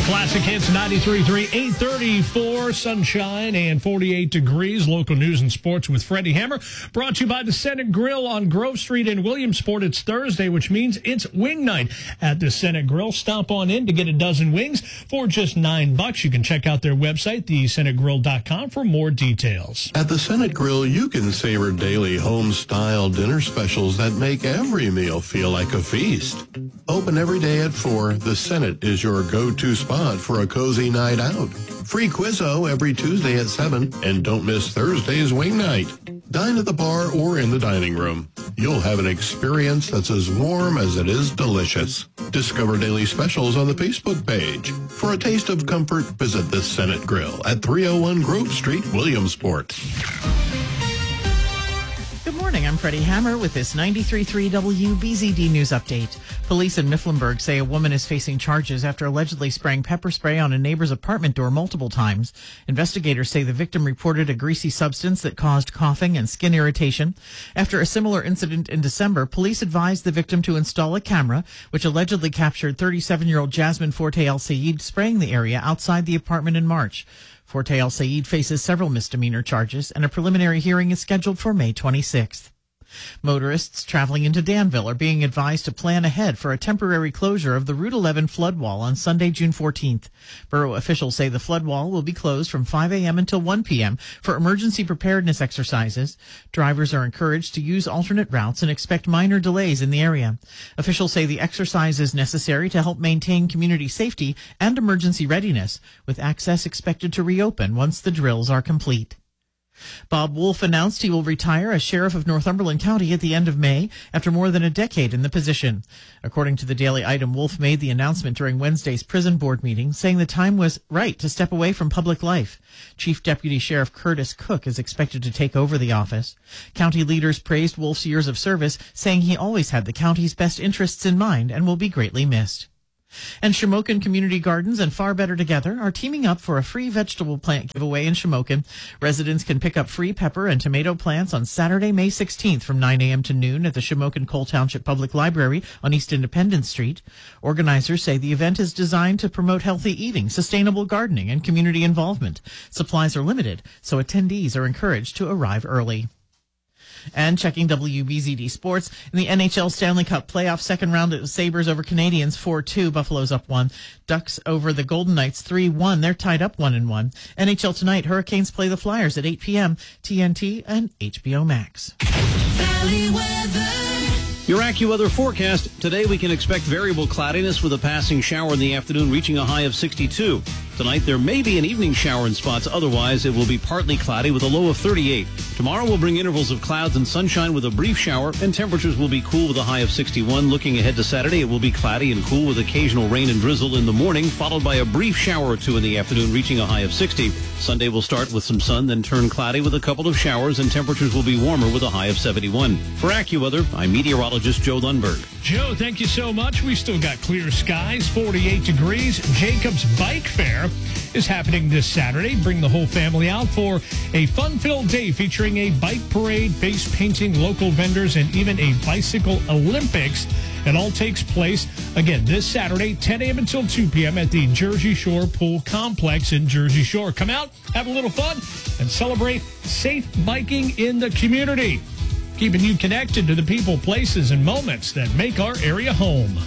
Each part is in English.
Classic Hits 93.3, 834, sunshine and 48 degrees. Local news and sports with Freddie Hammer. Brought to you by the Senate Grill on Grove Street in Williamsport. It's Thursday, which means it's wing night at the Senate Grill. Stop on in to get a dozen wings for just $9. You can check out their website, thesenatgrill.com, for more details. At the Senate Grill, you can savor daily home-style dinner specials that make every meal feel like a feast. Open every day at 4, the Senate is your go-to spot for a cozy night out. Free Quizzo every Tuesday at 7, and don't miss Thursday's wing night. Dine at the bar or in the dining room. You'll have an experience that's as warm as it is delicious. Discover daily specials on the Facebook page. For a taste of comfort, visit the Senate Grill at 301 Grove Street, Williamsport. Good morning, I'm Freddie Hammer with this 93.3 WBZD News Update. Police in Mifflinburg say a woman is facing charges after allegedly spraying pepper spray on a neighbor's apartment door multiple times. Investigators say the victim reported a greasy substance that caused coughing and skin irritation. After a similar incident in December, police advised the victim to install a camera, which allegedly captured 37-year-old Jasmine Forte El Sayed spraying the area outside the apartment in March. Forte El Sayed faces several misdemeanor charges, and a preliminary hearing is scheduled for May 26th. Motorists traveling into Danville are being advised to plan ahead for a temporary closure of the Route 11 flood wall on Sunday, June 14th. Borough officials say the flood wall will be closed from 5 a.m. until 1 p.m. for emergency preparedness exercises. Drivers are encouraged to use alternate routes and expect minor delays in the area. Officials say the exercise is necessary to help maintain community safety and emergency readiness, with access expected to reopen once the drills are complete. Bob Wolf announced he will retire as sheriff of Northumberland County at the end of May after more than a decade in the position. According to the Daily Item, Wolf made the announcement during Wednesday's prison board meeting, saying the time was right to step away from public life. Chief Deputy Sheriff Curtis Cook is expected to take over the office. County leaders praised Wolf's years of service, saying he always had the county's best interests in mind and will be greatly missed. And Shamokin Community Gardens and Far Better Together are teaming up for a free vegetable plant giveaway in Shamokin. Residents can pick up free pepper and tomato plants on Saturday, May 16th from 9 a.m. to noon at the Shamokin Cole Township Public Library on East Independence Street. Organizers say the event is designed to promote healthy eating, sustainable gardening, and community involvement. Supplies are limited, so attendees are encouraged to arrive early. And checking WBZD Sports, in the NHL Stanley Cup playoff second round, it was Sabres over Canadians 4-2. Buffalo's up 1. Ducks over the Golden Knights 3-1. They're tied up 1-1. NHL tonight, Hurricanes play the Flyers at 8 p.m. TNT and HBO Max. Valley weather. Your AccuWeather forecast. Today we can expect variable cloudiness with a passing shower in the afternoon reaching a high of 62. Tonight there may be an evening shower in spots. Otherwise, it will be partly cloudy with a low of 38. Tomorrow will bring intervals of clouds and sunshine with a brief shower, and temperatures will be cool with a high of 61. Looking ahead to Saturday, it will be cloudy and cool with occasional rain and drizzle in the morning, followed by a brief shower or two in the afternoon, reaching a high of 60. Sunday will start with some sun, then turn cloudy with a couple of showers, and temperatures will be warmer with a high of 71. For AccuWeather, I'm meteorologist Joe Lundberg. Joe, thank you so much. We still got clear skies, 48 degrees. Jacob's Bike Fair is happening this Saturday. Bring the whole family out for a fun-filled day featuring a bike parade, face painting, local vendors, and even a bicycle Olympics. It all takes place, again, this Saturday, 10 a.m. until 2 p.m. at the Jersey Shore Pool Complex in Jersey Shore. Come out, have a little fun, and celebrate safe biking in the community, keeping you connected to the people, places, and moments that make our area home.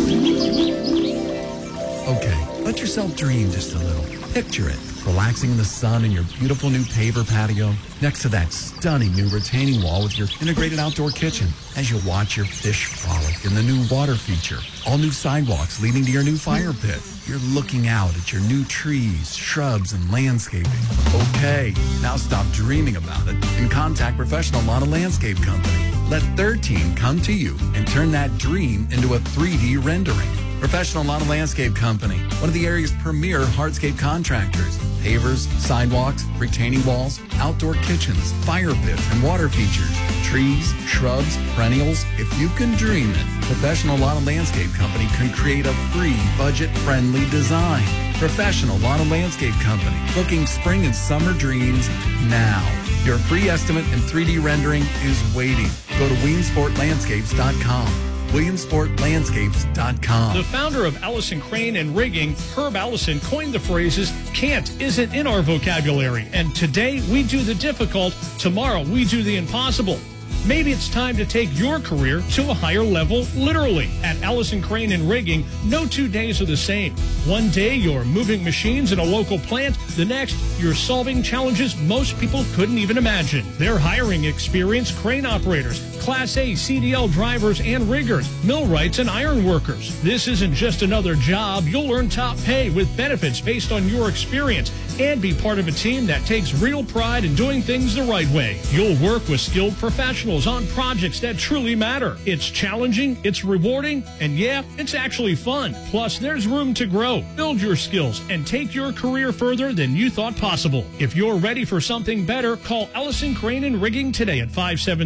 Okay, let yourself dream just a little. Picture it, relaxing in the sun in your beautiful new paver patio, next to that stunning new retaining wall with your integrated outdoor kitchen, as you watch your fish frolic in the new water feature, all new sidewalks leading to your new fire pit. You're looking out at your new trees, shrubs, and landscaping. Okay, now stop dreaming about it and contact Professional Lawn and Landscape Company. Let their team come to you and turn that dream into a 3D rendering. Professional Lawn and Landscape Company, one of the area's premier hardscape contractors. Pavers, sidewalks, retaining walls, outdoor kitchens, fire pits, and water features. Trees, shrubs, perennials. If you can dream it, Professional Lawn and Landscape Company can create a free, budget-friendly design. Professional Lawn and Landscape Company, booking spring and summer dreams now. Your free estimate and 3D rendering is waiting. Go to WeemsportLandscapes.com. WilliamsportLandscapes.com. The founder of Allison Crane and Rigging, Herb Allison, coined the phrases, "can't isn't in our vocabulary," and today we do the difficult, tomorrow we do the impossible. Maybe it's time to take your career to a higher level, literally. At Allison Crane and Rigging, no 2 days are the same. One day, you're moving machines in a local plant. The next, you're solving challenges most people couldn't even imagine. They're hiring experienced crane operators, Class A CDL drivers and riggers, millwrights and iron workers. This isn't just another job. You'll earn top pay with benefits based on your experience and be part of a team that takes real pride in doing things the right way. You'll work with skilled professionals on projects that truly matter. It's challenging, it's rewarding, and yeah, it's actually fun. Plus, there's room to grow, build your skills, and take your career further than you thought possible. If you're ready for something better, call Allison Crane and Rigging today at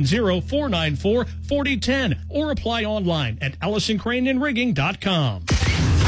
570-494-4010 or apply online at AllisonCraneandRigging.com.